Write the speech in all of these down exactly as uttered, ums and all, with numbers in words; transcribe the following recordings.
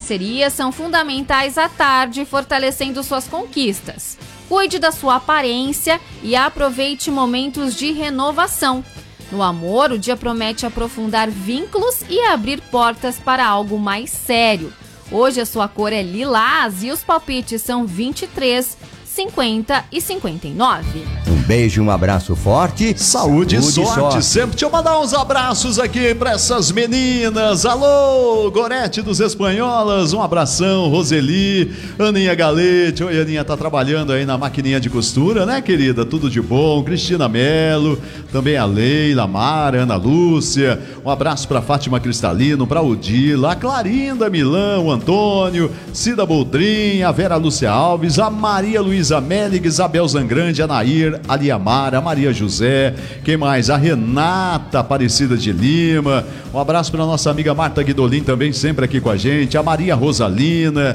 parcerias são fundamentais à tarde, fortalecendo suas conquistas. Cuide da sua aparência e aproveite momentos de renovação. No amor, o dia promete aprofundar vínculos e abrir portas para algo mais sério. Hoje a sua cor é lilás e os palpites são vinte e três, cinquenta e cinquenta e nove. Um beijo, um abraço forte. Saúde e sorte. sorte sempre. Deixa eu mandar uns abraços aqui para essas meninas. Alô, Gorete dos Espanholas, um abração. Roseli, Aninha Galete. Oi, Aninha, tá trabalhando aí na maquininha de costura, né, querida? Tudo de bom. Cristina Melo, também a Leila, Mara, Ana Lúcia. Um abraço para Fátima Cristalino, para Odila, a Clarinda Milão, o Antônio, Cida Boldrin, a Vera Lúcia Alves, a Maria Luísa Melig, Isabel Zangrande, a Nair, a Liamara, a Maria José, quem mais? A Renata Aparecida de Lima. Um abraço para nossa amiga Marta Guidolin, também sempre aqui com a gente, a Maria Rosalina,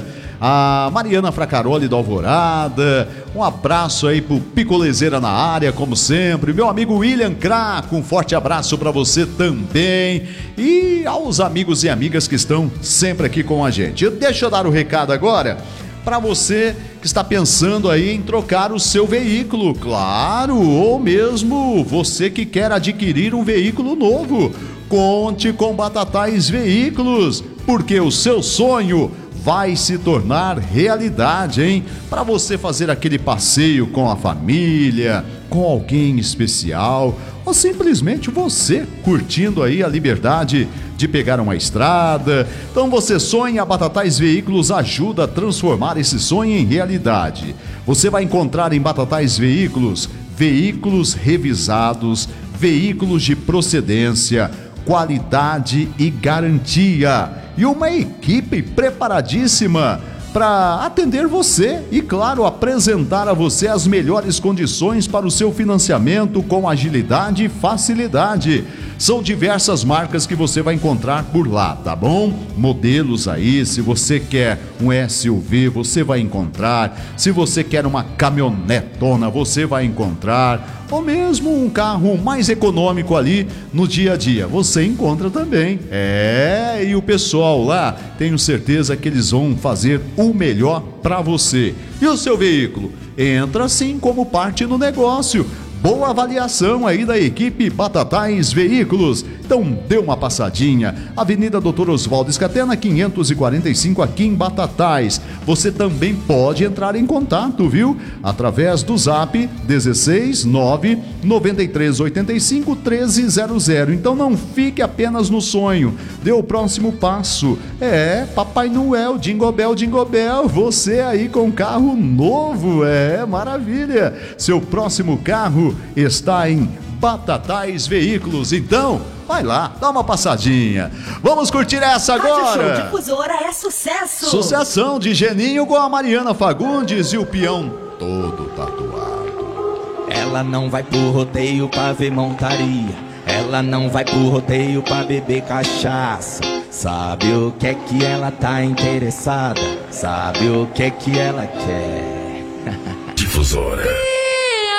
a Mariana Fracaroli do Alvorada. Um abraço aí pro Picolezeira na área, como sempre, meu amigo William Craco, um forte abraço para você também, e aos amigos e amigas que estão sempre aqui com a gente. Deixa eu dar o recado agora para você que está pensando aí em trocar o seu veículo, claro, ou mesmo você que quer adquirir um veículo novo. Conte com Batatais Veículos, porque o seu sonho vai se tornar realidade, hein? Para você fazer aquele passeio com a família, com alguém especial, ou simplesmente você curtindo aí a liberdade de pegar uma estrada. Então você sonha, a Batatais Veículos ajuda a transformar esse sonho em realidade. Você vai encontrar em Batatais Veículos veículos revisados, veículos de procedência, qualidade e garantia, e uma equipe preparadíssima para atender você e, claro, apresentar a você as melhores condições para o seu financiamento com agilidade e facilidade. São diversas marcas que você vai encontrar por lá, tá bom? Modelos aí, se você quer um S U V, você vai encontrar. Se você quer uma caminhonetona, você vai encontrar. Ou mesmo um carro mais econômico ali no dia a dia, você encontra também. É, e o pessoal lá, tenho certeza que eles vão fazer o melhor para você. E o seu veículo? Entra sim como parte do negócio. Boa avaliação aí da equipe Batatais Veículos. Então dê uma passadinha. Avenida Doutor Oswaldo Escatena, quinhentos e quarenta e cinco, aqui em Batatais. Você também pode entrar em contato, viu? Através do zap dezesseis nove noventa e três oitenta e cinco treze zero zero. Então não fique apenas no sonho. Dê o próximo passo. É, Papai Noel, Jingle Bell, Jingle Bell. Você aí com carro novo. É, maravilha. Seu próximo carro está em Batatais Veículos. Então, vai lá, dá uma passadinha. Vamos curtir essa agora. Rádio Show Difusora é sucesso. Sucessão de Geninho com a Mariana Fagundes e o peão todo tatuado. Ela não vai pro rodeio pra ver montaria. Ela não vai pro rodeio pra beber cachaça. Sabe o que é que ela tá interessada? Sabe o que é que ela quer? Difusora.